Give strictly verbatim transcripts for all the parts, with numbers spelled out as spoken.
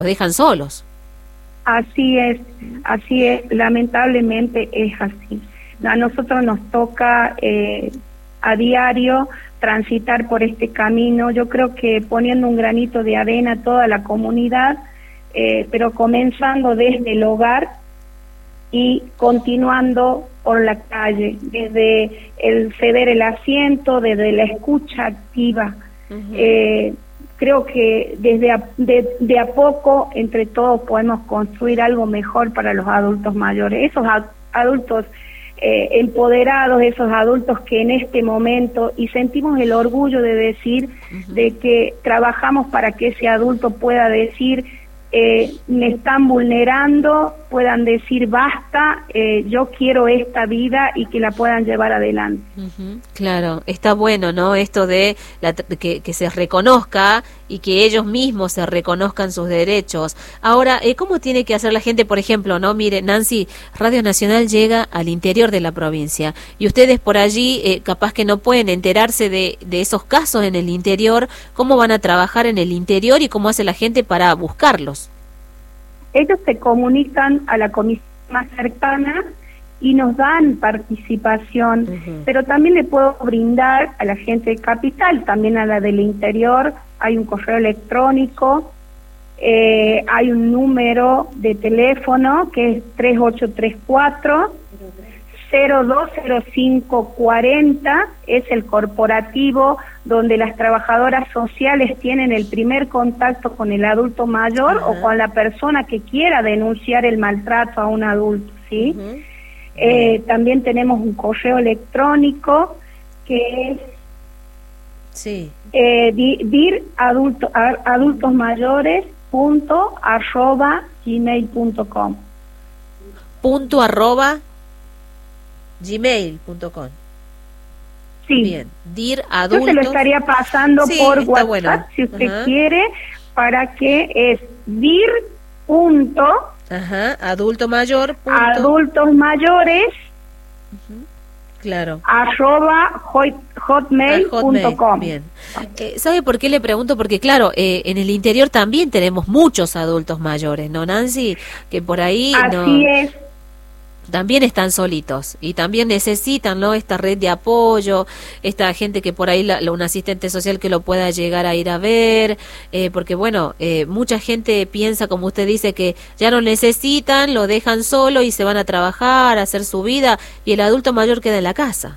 los dejan solos. Así es, así es, lamentablemente es así. A nosotros nos toca eh, a diario transitar por este camino. Yo creo que poniendo un granito de arena a toda la comunidad, eh, pero comenzando desde el hogar y continuando por la calle, desde el ceder el asiento, desde la escucha activa. Uh-huh. Eh, creo que desde a, de, de a poco, entre todos, podemos construir algo mejor para los adultos mayores. Esos a, adultos eh, empoderados, esos adultos que en este momento, y sentimos el orgullo de decir, uh-huh, de que trabajamos para que ese adulto pueda decir, eh, me están vulnerando, puedan decir basta, eh, yo quiero esta vida y que la puedan llevar adelante. Uh-huh. Claro, está bueno, ¿no? Esto de la, que, que se reconozca y que ellos mismos se reconozcan sus derechos. Ahora, eh, ¿cómo tiene que hacer la gente, por ejemplo, no? Mire, Nancy, Radio Nacional llega al interior de la provincia y ustedes por allí eh, capaz que no pueden enterarse de, de esos casos en el interior. ¿Cómo van a trabajar en el interior y cómo hace la gente para buscarlos? Ellos se comunican a la comisión más cercana y nos dan participación, uh-huh, pero también le puedo brindar a la gente de Capital, también a la del interior. Hay un correo electrónico, eh, hay un número de teléfono que es tres ocho tres cuatro, cero dos cero cinco cuarenta, es el corporativo donde las trabajadoras sociales tienen el primer contacto con el adulto mayor, uh-huh, o con la persona que quiera denunciar el maltrato a un adulto, ¿sí? Uh-huh. Eh, también tenemos un correo electrónico que es sí. eh, dir adulto, adultos mayores punto arroba gmail punto com punto arroba gmail punto com. Sí. Bien, dir adultos. Yo se lo estaría pasando sí, por WhatsApp, bueno, si usted uh-huh, quiere, para que es dir punto ajá, adulto mayor punto, adultos mayores uh-huh, claro, arroba hotmail punto com. Bien. Eh, ¿Sabe por qué le pregunto? Porque claro, eh, en el interior también tenemos muchos adultos mayores, ¿no, Nancy? Que por ahí así no, es. También están solitos y también necesitan, ¿no?, esta red de apoyo, esta gente que por ahí, la, la, un asistente social que lo pueda llegar a ir a ver, eh, porque bueno, eh, mucha gente piensa, como usted dice, que ya no necesitan, lo dejan solo y se van a trabajar, a hacer su vida, y el adulto mayor queda en la casa.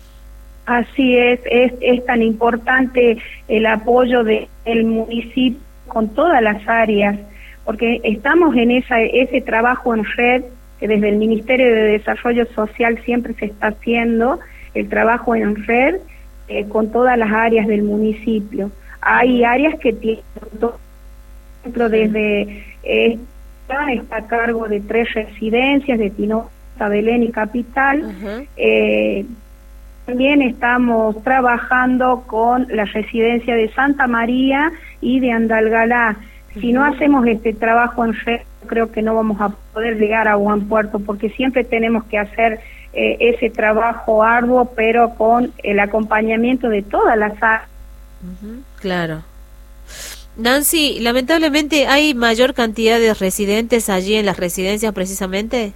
Así es, es, es tan importante el apoyo del municipio con todas las áreas, porque estamos en esa ese trabajo en red, que desde el Ministerio de Desarrollo Social siempre se está haciendo, el trabajo en red eh, con todas las áreas del municipio. Hay áreas que tienen, por ejemplo, desde eh, está a cargo de tres residencias, de Tinoco, Belén y Capital. Uh-huh. Eh, también estamos trabajando con la residencia de Santa María y de Andalgalá. Uh-huh. Si no hacemos este trabajo en red, creo que no vamos a poder llegar a buen puerto, porque siempre tenemos que hacer eh, ese trabajo arduo, pero con el acompañamiento de todas las áreas. Uh-huh, claro. Nancy, lamentablemente, ¿hay mayor cantidad de residentes allí en las residencias precisamente?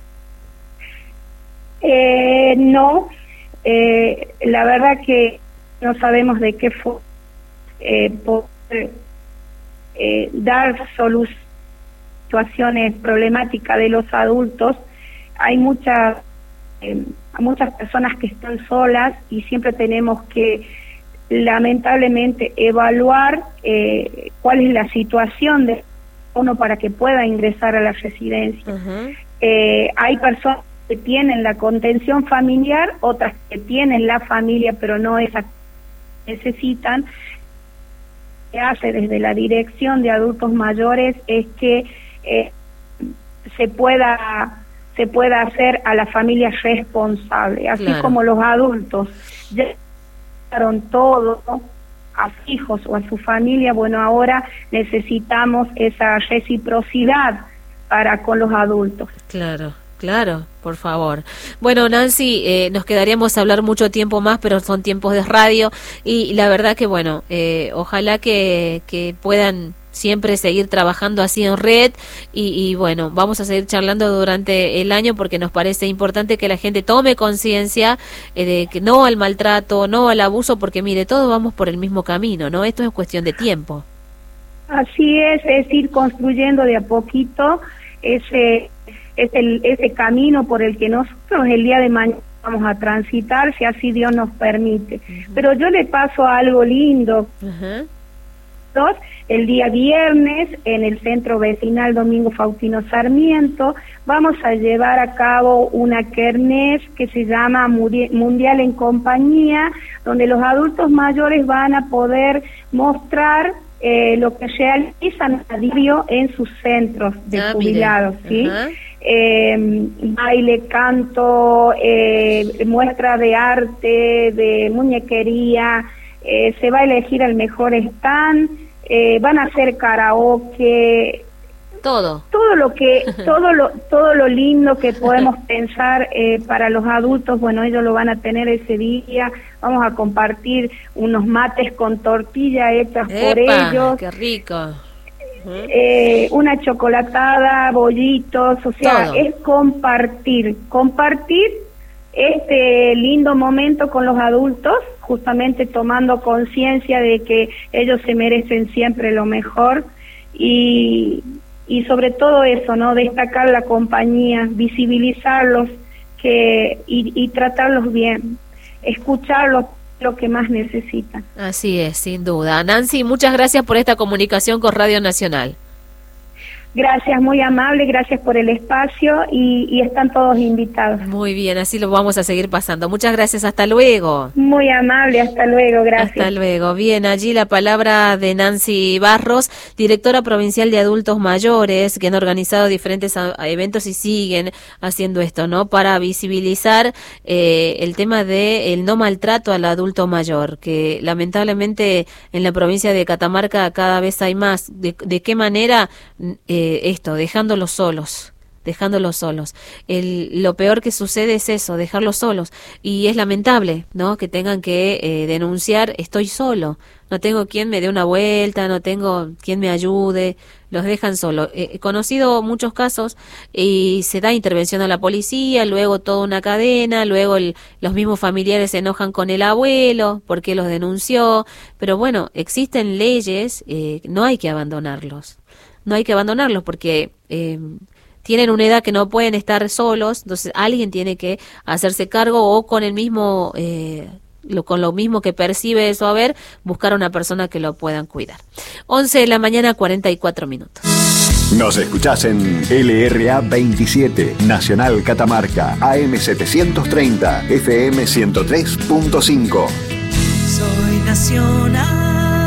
Eh, no, eh, la verdad que no sabemos de qué fue eh, poder eh, dar solución situaciones problemáticas de los adultos. Hay muchas eh, muchas personas que están solas y siempre tenemos que lamentablemente evaluar eh, cuál es la situación de uno para que pueda ingresar a la residencia. Uh-huh. Eh, hay personas que tienen la contención familiar, otras que tienen la familia pero no esa que necesitan. Lo que hace desde la Dirección de Adultos Mayores es que Eh, se pueda se pueda hacer a la familia responsable, así claro, como los adultos ya dejaron todo a sus hijos o a su familia. Bueno, ahora necesitamos esa reciprocidad para con los adultos. Claro, claro, por favor. Bueno, Nancy, eh, nos quedaríamos a hablar mucho tiempo más, pero son tiempos de radio y la verdad que bueno, eh, ojalá que, que puedan siempre seguir trabajando así en red y, y bueno, vamos a seguir charlando durante el año porque nos parece importante que la gente tome conciencia eh, de que no al maltrato, no al abuso, porque mire, todos vamos por el mismo camino, ¿no? Esto es cuestión de tiempo. Así es, es ir construyendo de a poquito ese, ese, ese camino por el que nosotros el día de mañana vamos a transitar, si así Dios nos permite. Uh-huh. Pero yo le paso algo lindo. Uh-huh. El día viernes, en el Centro Vecinal Domingo Faustino Sarmiento, vamos a llevar a cabo una kermés que se llama Mundial en Compañía, donde los adultos mayores van a poder mostrar eh, lo que realizan a diario en sus centros de ah, jubilados, ¿sí? Uh-huh. Eh, baile, canto, eh, muestra de arte, de muñequería, eh, se va a elegir el mejor stand, eh, van a hacer karaoke, todo, todo lo que, todo lo, todo lo lindo que podemos pensar eh, para los adultos, bueno, ellos lo van a tener ese día. Vamos a compartir unos mates con tortilla hechas ¡Epa! Por ellos. ¡Qué rico! Eh, una chocolatada, bollitos, o sea, todo. Es compartir, compartir este lindo momento con los adultos, justamente tomando conciencia de que ellos se merecen siempre lo mejor y, y sobre todo eso, ¿no? Destacar la compañía, visibilizarlos que y, y tratarlos bien, escucharlos, lo que más necesitan. Así es, sin duda. Nancy, muchas gracias por esta comunicación con Radio Nacional. Gracias, muy amable, gracias por el espacio y, y están todos invitados. Muy bien, así lo vamos a seguir pasando. Muchas gracias, hasta luego. Muy amable, hasta luego, gracias. Hasta luego. Bien, allí la palabra de Nancy Barros, directora provincial de adultos mayores, que han organizado diferentes a, a eventos y siguen haciendo esto, ¿no? Para visibilizar eh, el tema de el no maltrato al adulto mayor, que lamentablemente en la provincia de Catamarca cada vez hay más. ¿De, de qué manera? Eh, esto, dejándolos solos, dejándolos solos. El, lo peor que sucede es eso, dejarlos solos. Y es lamentable, ¿no? Que tengan que eh, denunciar, estoy solo, no tengo quien me dé una vuelta, no tengo quien me ayude, los dejan solos. Eh, he conocido muchos casos y se da intervención a la policía, luego toda una cadena, luego el, los mismos familiares se enojan con el abuelo porque los denunció, pero bueno, existen leyes, eh, no hay que abandonarlos. No hay que abandonarlos porque eh, tienen una edad que no pueden estar solos, entonces alguien tiene que hacerse cargo o con el mismo, eh, lo, con lo mismo que percibe eso, a ver, buscar a una persona que lo puedan cuidar. once de la mañana, cuarenta y cuatro minutos. Nos escuchás en L R A veintisiete, Nacional Catamarca, A M setecientos treinta, F M ciento tres punto cinco. Soy Nacional.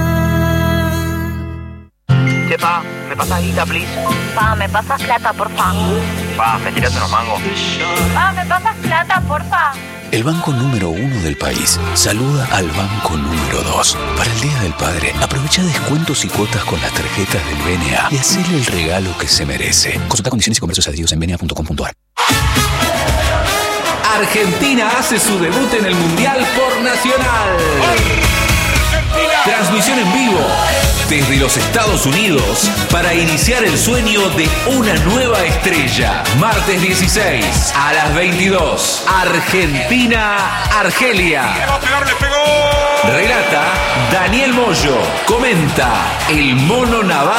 Pa, ¿me pasas guita, please? Pa, ¿me pasas plata, porfa? Pa, ¿me tiras unos mangos? Pa, ¿me pasas plata, porfa? El banco número uno del país saluda al banco número dos. Para el Día del Padre, aprovecha descuentos y cuotas con las tarjetas del B N A y hacele el regalo que se merece. Consulta condiciones y comercios adheridos en b n a punto com punto a r. Argentina hace su debut en el Mundial por Nacional. Transmisión en vivo desde los Estados Unidos para iniciar el sueño de una nueva estrella. Martes dieciséis a las veintidós. Argentina-Argelia. Relata Daniel Moyo. Comenta el Mono Navarro.